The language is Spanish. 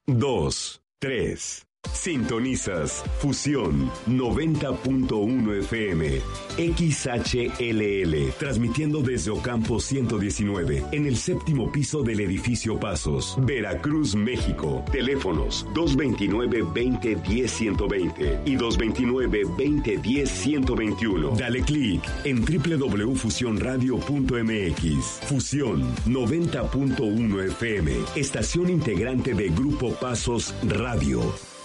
2, 3. Sintonizas Fusión 90.1 FM, XHLL, transmitiendo desde Ocampo 119, en el séptimo piso del edificio Pasos, Veracruz, México. Teléfonos 229-2010-120 y 229-2010-121. Dale clic en www.fusionradio.mx. Fusión 90.1 FM, estación integrante de Grupo Pasos Radio.